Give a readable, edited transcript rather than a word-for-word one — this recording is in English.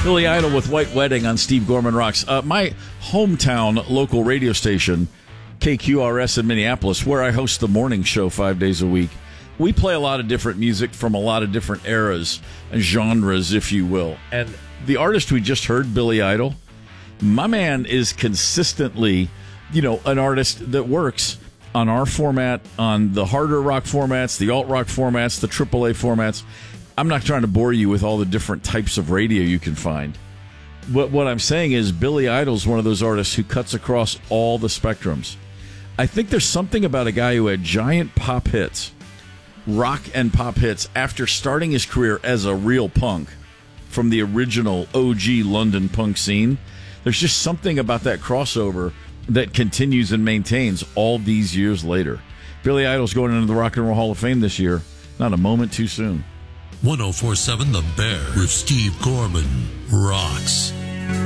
Billy Idol with White Wedding on Steve Gorman Rocks. My hometown local radio station, KQRS in Minneapolis, where I host the morning show 5 days a week, we play a lot of different music from a lot of different eras and genres, if you will. And the artist we just heard, Billy Idol, my man is consistently, an artist that works on our format, on the harder rock formats, the alt rock formats, the AAA formats. I'm not trying to bore you with all the different types of radio you can find. What I'm saying is Billy Idol's one of those artists who cuts across all the spectrums. I think there's something about a guy who had giant pop hits, rock and pop hits, after starting his career as a real punk from the original OG London punk scene. There's just something about that crossover that continues and maintains all these years later. Billy Idol's going into the Rock and Roll Hall of Fame this year. Not a moment too soon. 104.7 The Bear with Steve Gorman rocks.